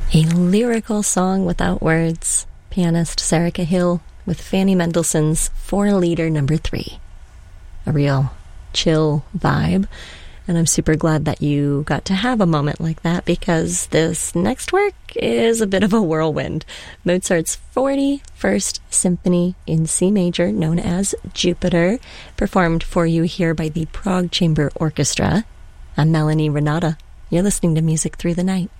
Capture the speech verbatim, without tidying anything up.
A lyrical song without words. Pianist Sarika Hill with Fanny Mendelssohn's Four-Liter Number Three. A real chill vibe. And I'm super glad that you got to have a moment like that, because this next work is a bit of a whirlwind. Mozart's forty-first Symphony in C major, known as Jupiter, performed for you here by the Prague Chamber Orchestra. I'm Melanie Renata. You're listening to Music Through the Night.